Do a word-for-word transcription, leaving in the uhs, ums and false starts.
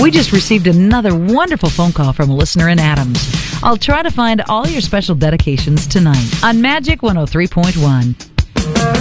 We just received another wonderful phone call from a listener in Adams. I'll try to find all your special dedications tonight on Magic one oh three point one.